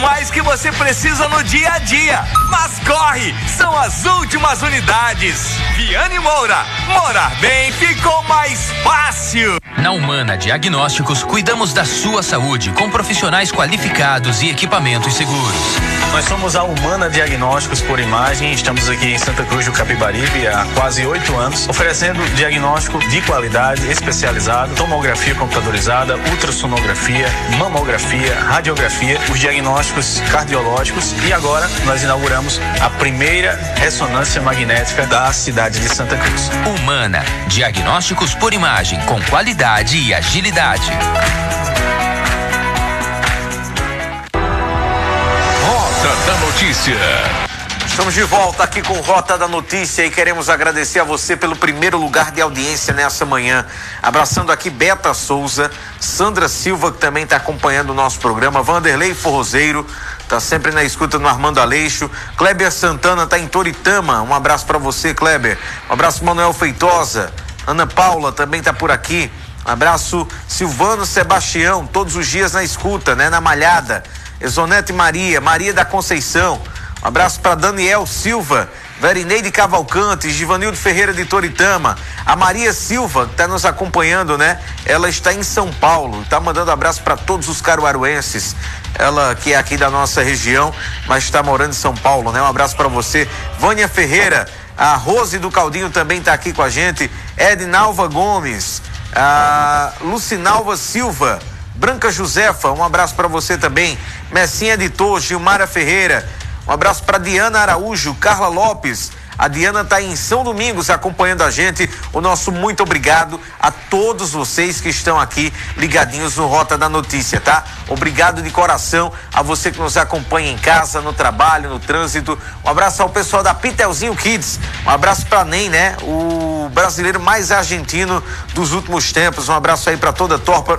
mais que você precisa no dia a dia. Mas corre, são as últimas unidades. Viane Moura, morar bem ficou mais fácil. Na Humana Diagnósticos, cuidamos da sua saúde com profissionais qualificados e equipamentos seguros. Nós somos a Humana Diagnósticos por Imagem, estamos aqui em Santa Cruz do Capibaribe há quase 8 anos, oferecendo diagnóstico de qualidade, especializado, tomografia computadorizada, ultrassonografia, mamografia, radiografia, os diagnósticos cardiológicos e agora nós inauguramos a primeira ressonância magnética da cidade de Santa Cruz. Humana Diagnósticos por Imagem, com qualidade e agilidade. Rota da Notícia. Estamos de volta aqui com Rota da Notícia e queremos agradecer a você pelo primeiro lugar de audiência nessa manhã. Abraçando aqui Beta Souza, Sandra Silva, que também está acompanhando o nosso programa, Vanderlei Forrozeiro, está sempre na escuta no Armando Aleixo, Kleber Santana está em Toritama, um abraço para você, Kleber. Um abraço Manuel Feitosa, Ana Paula também está por aqui. Um abraço Silvano Sebastião, todos os dias na escuta, né? Na Malhada. Exonete Maria, Maria da Conceição. Um abraço para Daniel Silva, Verineide Cavalcante, Givanildo Ferreira de Toritama, a Maria Silva, que está nos acompanhando, né? Ela está em São Paulo, está mandando abraço para todos os caruaruenses. Ela que é aqui da nossa região, mas está morando em São Paulo, né? Um abraço para você. Vânia Ferreira, a Rose do Caldinho também está aqui com a gente. Ednalva Gomes, a Lucinalva Silva, Branca Josefa, um abraço para você também. Messinha Editor, Gilmara Ferreira, um abraço para Diana Araújo, Carla Lopes. A Diana está em São Domingos acompanhando a gente. O nosso muito obrigado a todos vocês que estão aqui ligadinhos no Rota da Notícia, tá? Obrigado de coração a você que nos acompanha em casa, no trabalho, no trânsito. Um abraço ao pessoal da Pitelzinho Kids. Um abraço para Ney, né? O brasileiro mais argentino dos últimos tempos. Um abraço aí para toda a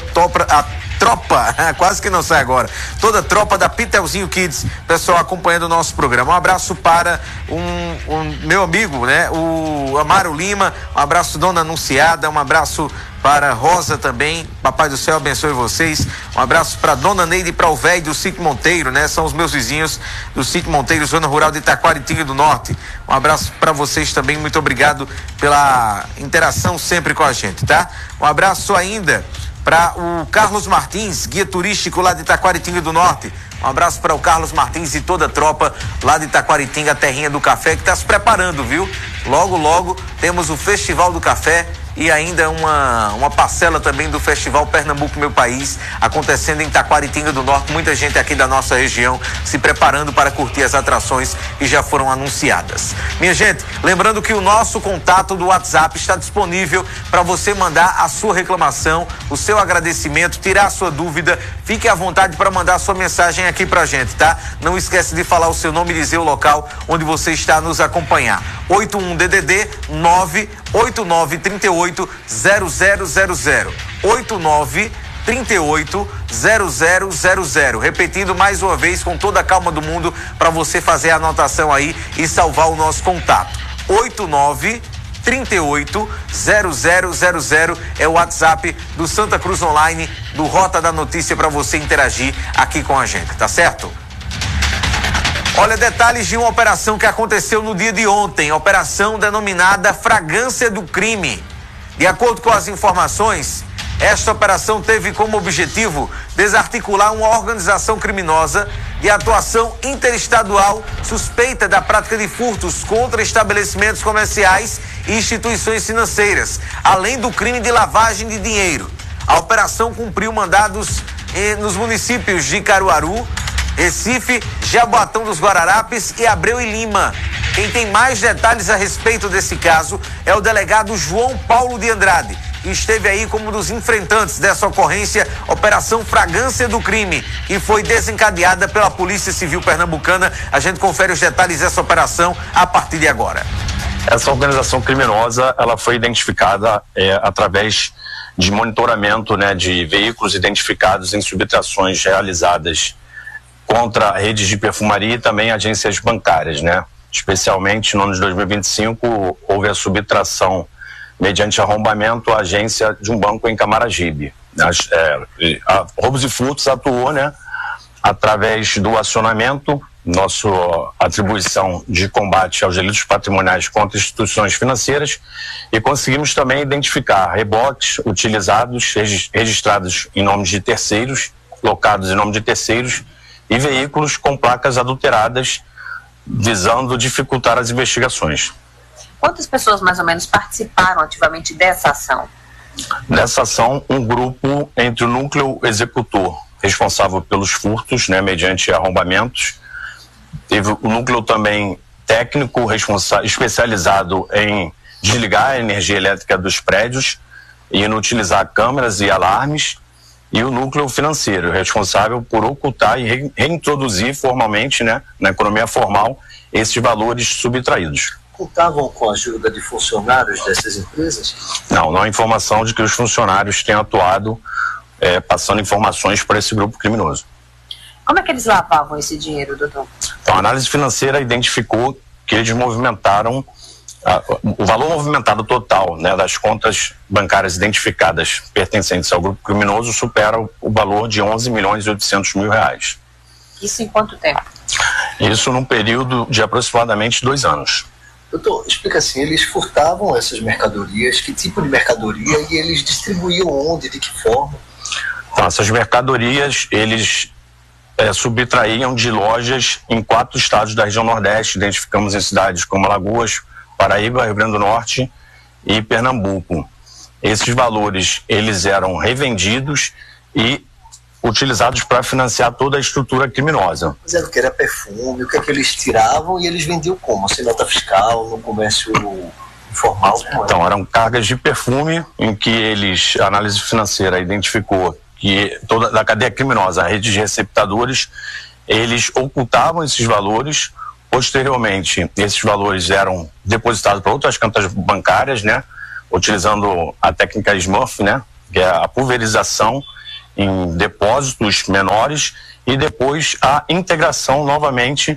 tropa, quase que não sai agora, toda a tropa da Pitelzinho Kids, pessoal acompanhando o nosso programa. Um abraço para meu amigo, né, o Amaro Lima, um abraço Dona Anunciada, um abraço para Rosa também, Papai do Céu abençoe vocês, um abraço para Dona Neide e para o velho do Sítio Monteiro, né, são os meus vizinhos do Sítio Monteiro, zona rural de Itaquaritinga do Norte. Um abraço para vocês também, muito obrigado pela interação sempre com a gente, tá? Um abraço ainda para o Carlos Martins, guia turístico lá de Itaquaritinga do Norte. Um abraço para o Carlos Martins e toda a tropa lá de Itaquaritinga, a terrinha do café, que está se preparando, viu? Logo, logo temos o Festival do Café e ainda uma parcela também do Festival Pernambuco Meu País, acontecendo em Itaquaritinga do Norte. Muita gente aqui da nossa região se preparando para curtir as atrações que já foram anunciadas. Minha gente, lembrando que o nosso contato do WhatsApp está disponível para você mandar a sua reclamação, o seu agradecimento, tirar a sua dúvida. Fique à vontade para mandar a sua mensagem aqui pra gente, tá? Não esquece de falar o seu nome e dizer o local onde você está a nos acompanhar. 81 DDD 98938 0000 8938 0000. Repetindo mais uma vez com toda a calma do mundo para você fazer a anotação aí e salvar o nosso contato. 8938 0000 é o WhatsApp do Santa Cruz Online, do Rota da Notícia, para você interagir aqui com a gente, tá certo? Olha, detalhes de uma operação que aconteceu no dia de ontem, operação denominada Fragrância do Crime. De acordo com as informações, esta operação teve como objetivo desarticular uma organização criminosa de atuação interestadual suspeita da prática de furtos contra estabelecimentos comerciais e instituições financeiras, além do crime de lavagem de dinheiro. A operação cumpriu mandados nos municípios de Caruaru, Recife, Jaboatão dos Guararapes e Abreu e Lima. Quem tem mais detalhes a respeito desse caso é o delegado João Paulo de Andrade, que esteve aí como um dos enfrentantes dessa ocorrência, Operação Fragrância do Crime, que foi desencadeada pela Polícia Civil Pernambucana. A gente confere os detalhes dessa operação a partir de agora. Essa organização criminosa, ela foi identificada através de monitoramento, né, de veículos identificados em subtrações realizadas contra redes de perfumaria e também agências bancárias, né? Especialmente no ano de 2025 houve a subtração mediante arrombamento à agência de um banco em Camaragibe. Roubos e Furtos atuou, né, através do acionamento, nossa atribuição de combate aos delitos patrimoniais contra instituições financeiras, e conseguimos também identificar reboques utilizados, registrados em nome de terceiros, locados em nome de terceiros, e veículos com placas adulteradas, visando dificultar as investigações. Quantas pessoas mais ou menos participaram ativamente dessa ação? Nessa ação, um grupo entre o núcleo executor, responsável pelos furtos, né, mediante arrombamentos. Teve o núcleo também técnico especializado em desligar a energia elétrica dos prédios e inutilizar câmeras e alarmes, e o núcleo financeiro, responsável por ocultar e reintroduzir formalmente, né, na economia formal, esses valores subtraídos. Contavam com a ajuda de funcionários dessas empresas? Não há informação de que os funcionários tenham atuado passando informações para esse grupo criminoso. Como é que eles lavavam esse dinheiro, doutor? Então, a análise financeira identificou que eles movimentaram o valor movimentado total, né, das contas bancárias identificadas pertencentes ao grupo criminoso supera o valor de 11.800.000 reais. Isso em quanto tempo? Isso num período de aproximadamente 2 anos. Doutor, explica assim, eles furtavam essas mercadorias, que tipo de mercadoria, e eles distribuíam onde, de que forma? Então, essas mercadorias, eles subtraíam de lojas em 4 estados da região Nordeste. Identificamos em cidades como Alagoas, Paraíba, Rio Grande do Norte e Pernambuco. Esses valores, eles eram revendidos e utilizados para financiar toda a estrutura criminosa. Mas era o que? Era perfume, o que é que eles tiravam e eles vendiam como? Sem nota fiscal, no comércio informal? Então, eram cargas de perfume em que a análise financeira identificou que toda da cadeia criminosa, a rede de receptadores, eles ocultavam esses valores. Posteriormente, esses valores eram depositados para outras contas bancárias, né, utilizando a técnica Smurf, né, que é a pulverização em depósitos menores, e depois a integração novamente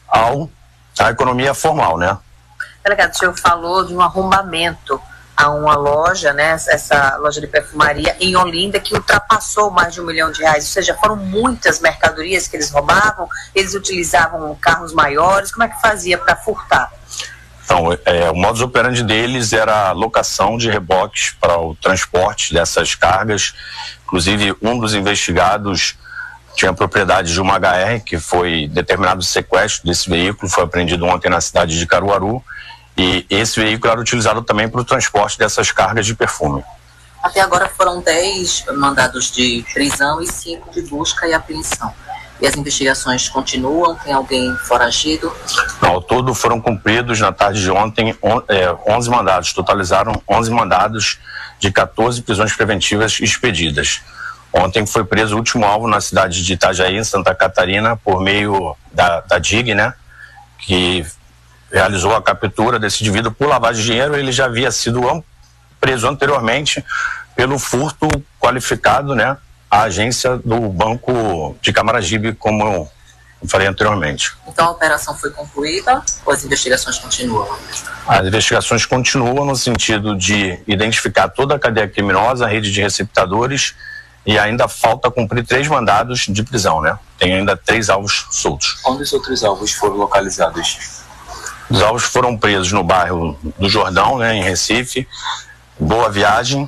à economia formal, né? Delegado, o senhor falou de um arrombamento a uma loja, né, essa loja de perfumaria em Olinda, que ultrapassou mais de R$1 milhão, ou seja, foram muitas mercadorias que eles roubavam, eles utilizavam carros maiores, como é que fazia para furtar? Então, o modus operandi deles era a locação de reboques para o transporte dessas cargas. Inclusive, um dos investigados tinha propriedade de uma HR, que foi determinado o sequestro desse veículo, foi apreendido ontem na cidade de Caruaru, e esse veículo era utilizado também para o transporte dessas cargas de perfume. Até agora foram 10 mandados de prisão e 5 de busca e apreensão. E as investigações continuam? Tem alguém foragido? Ao todo foram cumpridos na tarde de ontem 11 mandados, totalizaram 11 mandados de 14 prisões preventivas expedidas. Ontem foi preso o último alvo na cidade de Itajaí, em Santa Catarina, por meio da DIG, né, que realizou a captura desse indivíduo por lavagem de dinheiro. Ele já havia sido preso anteriormente pelo furto qualificado, né, à agência do Banco de Camaragibe, como eu falei anteriormente. Então a operação foi concluída ou as investigações continuam? As investigações continuam no sentido de identificar toda a cadeia criminosa, a rede de receptadores, e ainda falta cumprir 3 mandados de prisão, né? Tem ainda 3 alvos soltos. Onde os outros alvos foram localizados? Os alvos foram presos no bairro do Jordão, né, em Recife, Boa Viagem,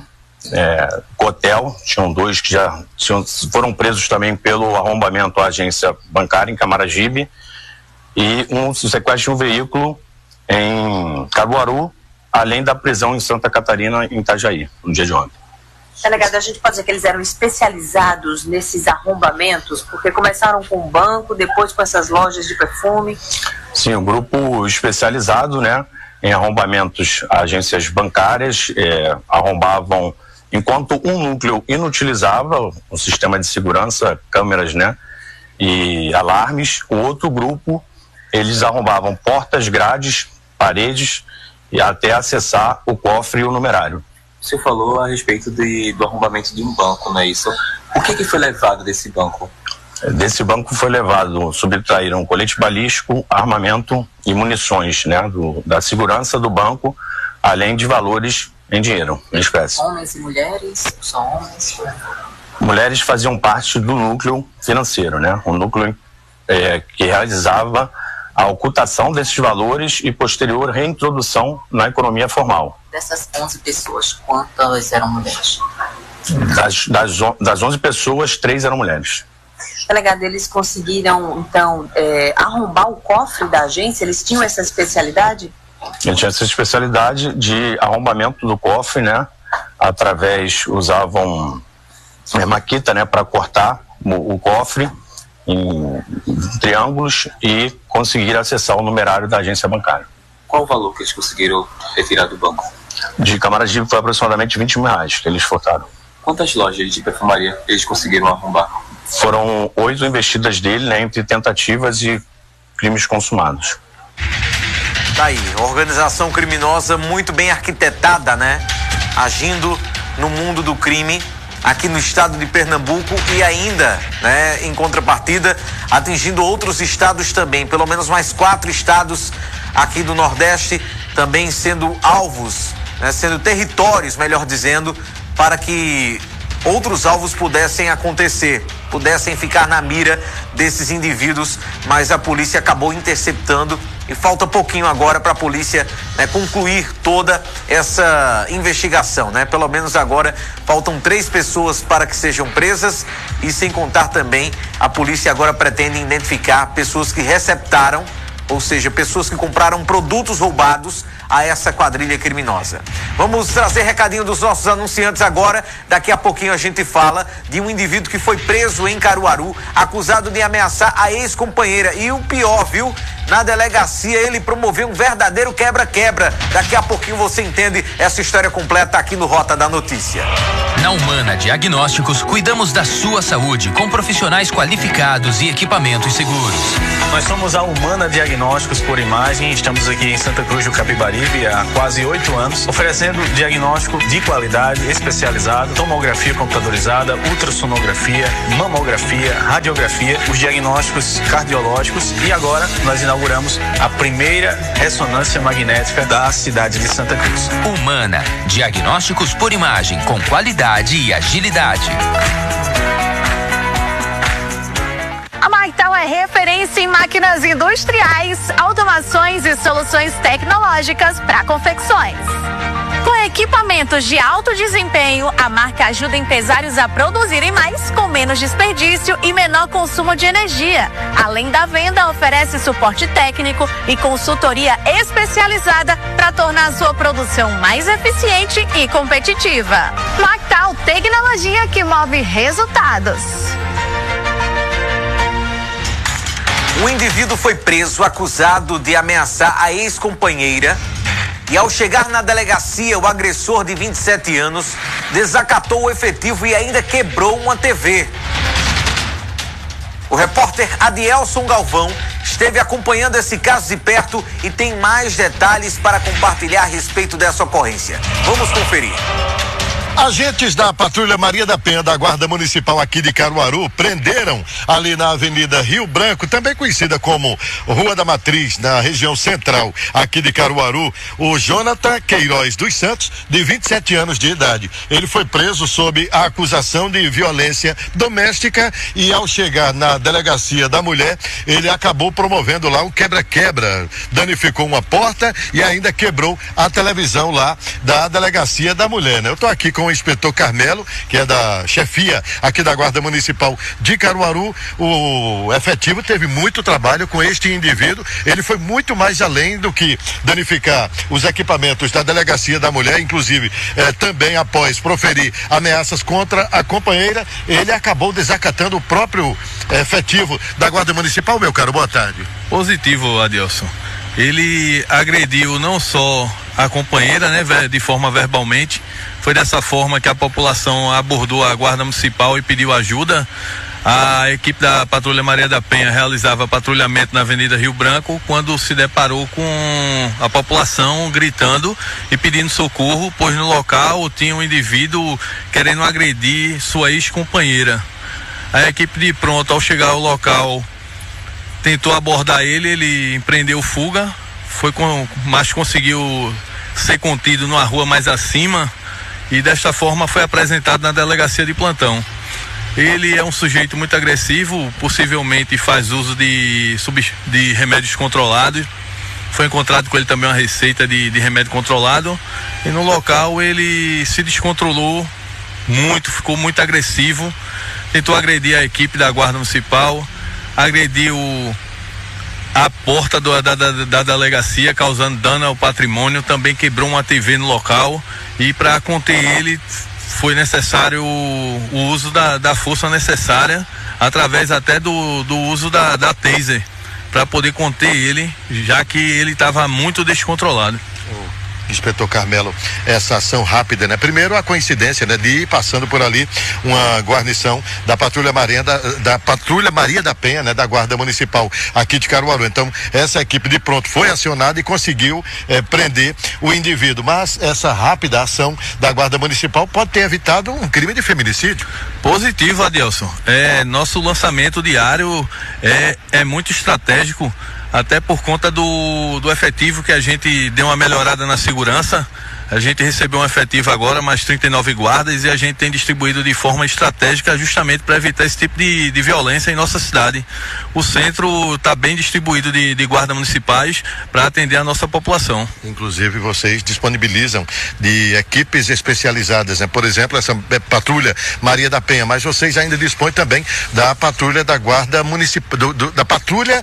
Cotel, tinham 2 que já foram presos também pelo arrombamento à agência bancária em Camaragibe, e um sequestro de um veículo em Caruaru, além da prisão em Santa Catarina, em Itajaí, no dia de ontem. Delegado, a gente pode dizer que eles eram especializados nesses arrombamentos, porque começaram com o banco, depois com essas lojas de perfume? Sim, um grupo especializado, né, em arrombamentos a agências bancárias, arrombavam, enquanto um núcleo inutilizava o sistema de segurança, câmeras, né, e alarmes, o outro grupo, eles arrombavam portas, grades, paredes, e até acessar o cofre e o numerário. O senhor falou a respeito do arrombamento de um banco, não é isso? O que foi levado desse banco? Desse banco foi levado, subtraíram colete balístico, armamento e munições, né, da segurança do banco, além de valores em dinheiro, em espécie. Homens e mulheres? Só homens? mulheres faziam parte do núcleo financeiro, né? Um núcleo que realizava a ocultação desses valores e posterior reintrodução na economia formal. Dessas 11 pessoas, quantas eram mulheres? Das 11 pessoas, 3 eram mulheres. Delegado, eles conseguiram, então, arrombar o cofre da agência? Eles tinham essa especialidade? Eles tinham essa especialidade de arrombamento do cofre, né? Usavam maquita, né, para cortar o cofre em triângulos e conseguir acessar o numerário da agência bancária. Qual o valor que eles conseguiram retirar do banco? De camaradinho foi aproximadamente R$20 mil que eles furtaram. Quantas lojas de perfumaria eles conseguiram arrombar? Foram 8 investidas dele, né, entre tentativas e crimes consumados. Tá aí, organização criminosa muito bem arquitetada, né? Agindo no mundo do crime aqui no estado de Pernambuco e ainda, né, em contrapartida, atingindo outros estados também, pelo menos mais 4 estados aqui do Nordeste também sendo alvos, né, sendo territórios, melhor dizendo, para que outros alvos pudessem acontecer, pudessem ficar na mira desses indivíduos, mas a polícia acabou interceptando e falta pouquinho agora para a polícia, né, concluir toda essa investigação, né? Pelo menos agora faltam 3 pessoas para que sejam presas e sem contar também a polícia agora pretende identificar pessoas que receptaram, ou seja, pessoas que compraram produtos roubados a essa quadrilha criminosa. Vamos trazer recadinho dos nossos anunciantes agora. Daqui a pouquinho a gente fala de um indivíduo que foi preso em Caruaru, acusado de ameaçar a ex-companheira. E o pior, viu? Na delegacia ele promoveu um verdadeiro quebra-quebra. Daqui a pouquinho você entende essa história completa aqui no Rota da Notícia. Na Humana Diagnósticos, cuidamos da sua saúde com profissionais qualificados e equipamentos seguros. Nós somos a Humana Diagnósticos por Imagem, estamos aqui em Santa Cruz do Capibaribe há quase 8 anos, oferecendo diagnóstico de qualidade, especializado, tomografia computadorizada, ultrassonografia, mamografia, radiografia, os diagnósticos cardiológicos e agora nós inauguramos a primeira ressonância magnética da cidade de Santa Cruz. Humana Diagnósticos por Imagem, com qualidade e agilidade. A Marktal é referência em máquinas industriais, automações e soluções tecnológicas para confecções. Com equipamentos de alto desempenho, a marca ajuda empresários a produzirem mais com menos desperdício e menor consumo de energia. Além da venda, oferece suporte técnico e consultoria especializada para tornar a sua produção mais eficiente e competitiva. Marktal, tecnologia que move resultados. Um indivíduo foi preso acusado de ameaçar a ex-companheira e ao chegar na delegacia, o agressor de 27 anos desacatou o efetivo e ainda quebrou uma TV. O repórter Adielson Galvão esteve acompanhando esse caso de perto e tem mais detalhes para compartilhar a respeito dessa ocorrência. Vamos conferir. Agentes da Patrulha Maria da Penha da Guarda Municipal aqui de Caruaru prenderam ali na Avenida Rio Branco, também conhecida como Rua da Matriz, na região central aqui de Caruaru, o Jonathan Queiroz dos Santos, de 27 anos de idade. Ele foi preso sob a acusação de violência doméstica e ao chegar na delegacia da mulher, ele acabou promovendo lá um quebra-quebra, danificou uma porta e ainda quebrou a televisão lá da delegacia da mulher, né? Eu tô aqui com o inspetor Carmelo, que é da chefia aqui da Guarda Municipal de Caruaru. O efetivo teve muito trabalho com este indivíduo. Ele foi muito mais além do que danificar os equipamentos da delegacia da mulher, inclusive também após proferir ameaças contra a companheira, ele acabou desacatando o próprio efetivo da Guarda Municipal. Meu caro, boa tarde. Positivo, Adilson. Ele agrediu não só a companheira, né, de forma verbalmente. Foi dessa forma que a população abordou a Guarda Municipal e pediu ajuda. A equipe da Patrulha Maria da Penha realizava patrulhamento na Avenida Rio Branco quando se deparou com a população gritando e pedindo socorro, pois no local tinha um indivíduo querendo agredir sua ex-companheira. A equipe de pronto, ao chegar ao local, tentou abordar ele empreendeu fuga, mas conseguiu ser contido numa rua mais acima e desta forma foi apresentado na delegacia de plantão. Ele é um sujeito muito agressivo, possivelmente faz uso de remédios controlados. Foi encontrado com ele também uma receita de remédio controlado. E no local ele se descontrolou muito, ficou muito agressivo. Tentou agredir a equipe da Guarda Municipal, agrediu a porta da delegacia, causando dano ao patrimônio. Também quebrou uma TV no local. E para conter ele, foi necessário o uso da força necessária, através até do uso da taser, para poder conter ele, já que ele estava muito descontrolado. Inspetor Carmelo, essa ação rápida, né? Primeiro a coincidência, né? De ir passando por ali uma guarnição da Patrulha Maria da Penha, né? Da Guarda Municipal aqui de Caruaru. Então, essa equipe de pronto foi acionada e conseguiu prender o indivíduo. Mas essa rápida ação da Guarda Municipal pode ter evitado um crime de feminicídio. Positivo, Adelson. Nosso lançamento diário é muito estratégico, até por conta do efetivo que a gente deu uma melhorada na segurança. A gente recebeu um efetivo agora, mais 39 guardas, e a gente tem distribuído de forma estratégica justamente para evitar esse tipo de violência em nossa cidade. O centro está bem distribuído de guardas municipais para atender a nossa população. Inclusive vocês disponibilizam de equipes especializadas, né? Por exemplo, essa Patrulha Maria da Penha, mas vocês ainda dispõem também da Patrulha da Guarda Municipal, da Patrulha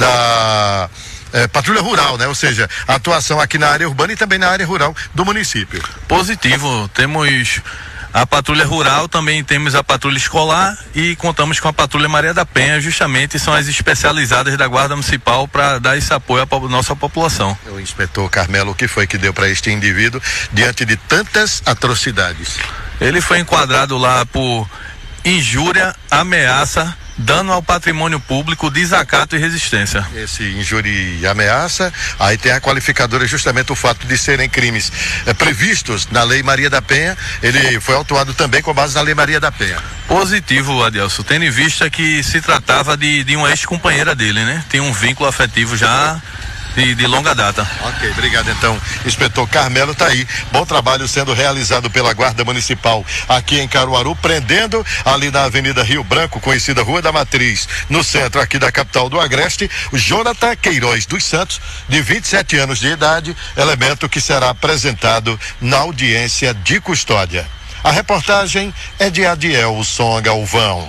da... Patrulha Rural, né? Ou seja, a atuação aqui na área urbana e também na área rural do município. Positivo, temos a Patrulha Rural, também temos a Patrulha Escolar e contamos com a Patrulha Maria da Penha, justamente são as especializadas da Guarda Municipal para dar esse apoio à nossa população. O inspetor Carmelo, o que foi que deu para este indivíduo diante de tantas atrocidades? Ele foi enquadrado lá por injúria, ameaça, dano ao patrimônio público, desacato e resistência. Esse injúria e ameaça, aí tem a qualificadora, justamente o fato de serem crimes previstos na Lei Maria da Penha. Ele foi autuado também com base na Lei Maria da Penha. Positivo, Adelson, tendo em vista que se tratava de uma ex-companheira dele, né? Tem um vínculo afetivo já de longa data. Ok, obrigado então, inspetor Carmelo. Tá aí, bom trabalho sendo realizado pela Guarda Municipal aqui em Caruaru, prendendo ali na Avenida Rio Branco, conhecida Rua da Matriz, no centro aqui da capital do Agreste, o Jonathan Queiroz dos Santos, de 27 anos de idade, elemento que será apresentado na audiência de custódia. A reportagem é de Adielson Galvão.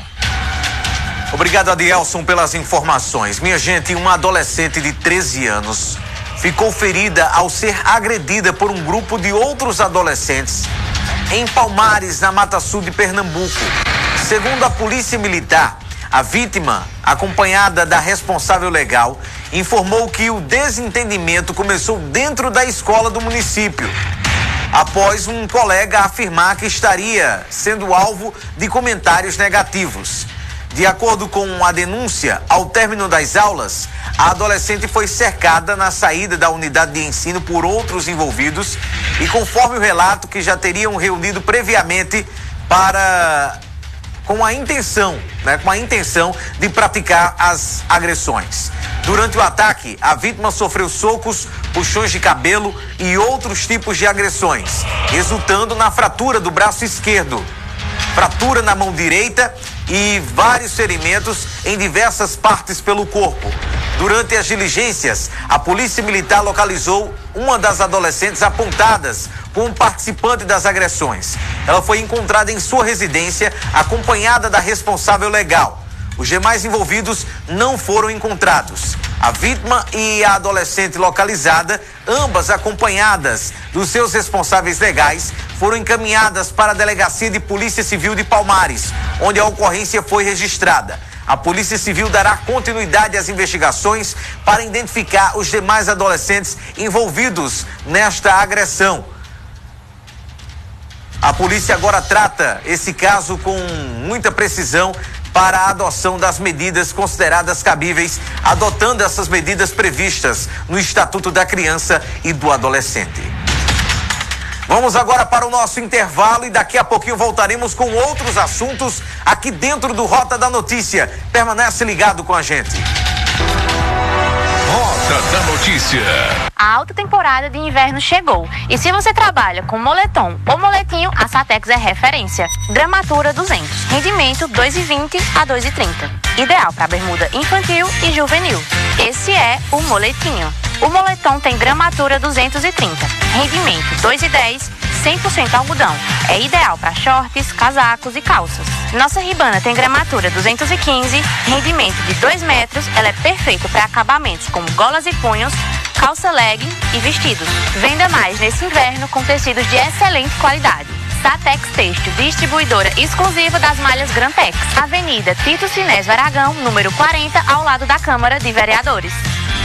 Obrigado, Adielson, pelas informações. Minha gente, uma adolescente de 13 anos ficou ferida ao ser agredida por um grupo de outros adolescentes em Palmares, na Mata Sul de Pernambuco. Segundo a Polícia Militar, a vítima, acompanhada da responsável legal, informou que o desentendimento começou dentro da escola do município, após um colega afirmar que estaria sendo alvo de comentários negativos. De acordo com a denúncia, ao término das aulas, a adolescente foi cercada na saída da unidade de ensino por outros envolvidos e, conforme o relato, que já teriam reunido previamente com a intenção de praticar as agressões. Durante o ataque, a vítima sofreu socos, puxões de cabelo e outros tipos de agressões, resultando na fratura do braço esquerdo, fratura na mão direita e vários ferimentos em diversas partes pelo corpo. Durante as diligências, a Polícia Militar localizou uma das adolescentes apontadas como participante das agressões. Ela foi encontrada em sua residência, acompanhada da responsável legal. Os demais envolvidos não foram encontrados. A vítima e a adolescente localizada, ambas acompanhadas dos seus responsáveis legais, foram encaminhadas para a Delegacia de Polícia Civil de Palmares, onde a ocorrência foi registrada. A Polícia Civil dará continuidade às investigações para identificar os demais adolescentes envolvidos nesta agressão. A polícia agora trata esse caso com muita precisão para a adoção das medidas consideradas cabíveis, adotando essas medidas previstas no Estatuto da Criança e do Adolescente. Vamos agora para o nosso intervalo e daqui a pouquinho voltaremos com outros assuntos aqui dentro do Rota da Notícia. Permanece ligado com a gente. Rota da Notícia. A alta temporada de inverno chegou. E se você trabalha com moletom ou moletinho, a Satex é referência. Gramatura 200, rendimento 2,20 a 2,30. Ideal para bermuda infantil e juvenil. Esse é o moletinho. O moletom tem gramatura 230, rendimento 2,10, 100% algodão. É ideal para shorts, casacos e calças. Nossa Ribana tem gramatura 215, rendimento de 2 metros. Ela é perfeita para acabamentos como golas e punhos, calça legging e vestidos. Venda mais nesse inverno com tecidos de excelente qualidade. Satex Têxtil, distribuidora exclusiva das malhas Grantex. Avenida Tito Sinésio Aragão, número 40, ao lado da Câmara de Vereadores.